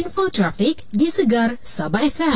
Info trafik di Segar Sabah FM.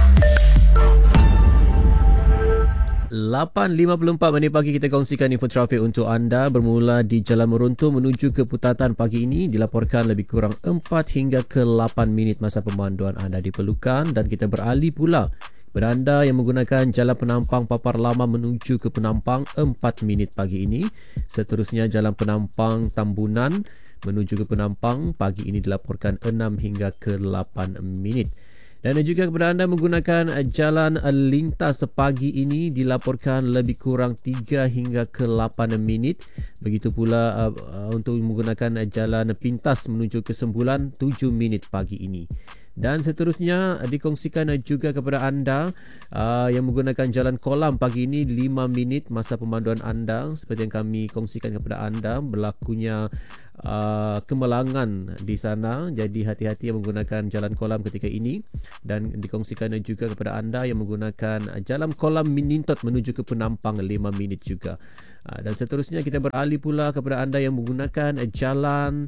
8.54 minit pagi kita kongsikan info trafik untuk anda. Bermula di Jalan Meruntuh menuju ke Putatan pagi ini dilaporkan lebih kurang 4 hingga ke 8 minit masa pemanduan anda diperlukan, dan kita beralih pula kepada anda yang menggunakan Jalan Penampang Papar Lama menuju ke Penampang 4 minit pagi ini. Seterusnya Jalan Penampang Tambunan menuju ke Penampang pagi ini dilaporkan 6 hingga ke 8 minit. Dan juga kepada anda menggunakan jalan lintas pagi ini dilaporkan lebih kurang 3 hingga ke 8 minit. Begitu pula untuk menggunakan jalan pintas menuju ke Sembulan 7 minit pagi ini. Dan seterusnya dikongsikan juga kepada anda yang menggunakan jalan Kolam pagi ini 5 minit masa pemanduan anda. Seperti yang kami kongsikan kepada anda, berlakunya kemalangan di sana, jadi hati-hati yang menggunakan jalan Kolam ketika ini. Dan dikongsikan juga kepada anda yang menggunakan jalan Kolam Minintot menuju ke Penampang 5 minit juga. Dan seterusnya kita beralih pula kepada anda yang menggunakan jalan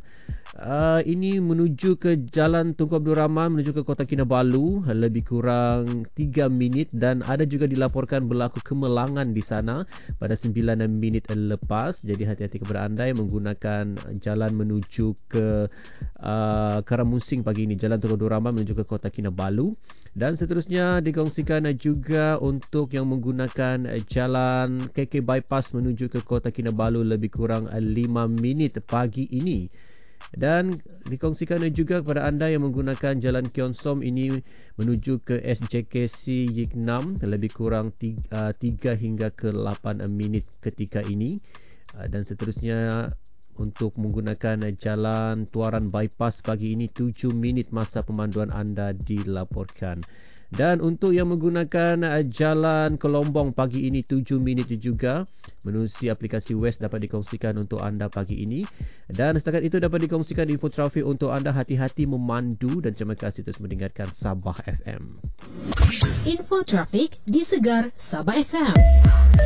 ini menuju ke Jalan Tunku Abdul Rahman menuju ke Kota Kinabalu lebih kurang 3 minit, dan ada juga dilaporkan berlaku kemalangan di sana pada 9 minit lepas. Jadi hati-hati kepada anda yang menggunakan jalan menuju ke Karamusing pagi ini, Jalan Tunku Abdul Rahman menuju ke Kota Kinabalu. Dan seterusnya dikongsikan juga untuk yang menggunakan jalan KK Bypass menuju ke Kota Kinabalu lebih kurang 5 minit pagi ini. Dan dikongsikan juga kepada anda yang menggunakan jalan Kionsom ini menuju ke SJKC Yiknam lebih kurang 3 hingga ke 8 minit ketika ini. Dan seterusnya untuk menggunakan jalan Tuaran Bypass pagi ini 7 minit masa pemanduan anda dilaporkan. Dan untuk yang menggunakan jalan Kelombong pagi ini 7 minit juga. Menerusi aplikasi West dapat dikongsikan untuk anda pagi ini. Dan setakat itu dapat dikongsikan info trafik untuk anda. Hati-hati memandu dan terima kasih terus mendengarkan Sabah FM. Info trafik di Segar Sabah FM.